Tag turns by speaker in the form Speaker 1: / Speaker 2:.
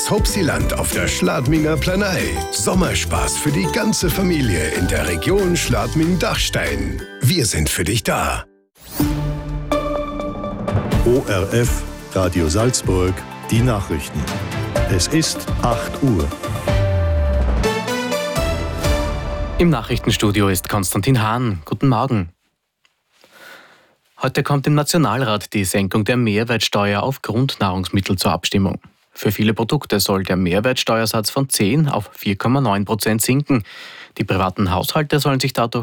Speaker 1: Das Hopsiland auf der Schladminger Planei. Sommerspaß für die ganze Familie in der Region Schladming-Dachstein. Wir sind für dich da.
Speaker 2: ORF Radio Salzburg, die Nachrichten. Es ist 8 Uhr.
Speaker 3: Im Nachrichtenstudio ist Konstantin Hahn. Guten Morgen. Heute kommt im Nationalrat die Senkung der Mehrwertsteuer auf Grundnahrungsmittel zur Abstimmung. Für viele Produkte soll der Mehrwertsteuersatz von 10 auf 4,9% sinken. Die privaten Haushalte sollen sich dadurch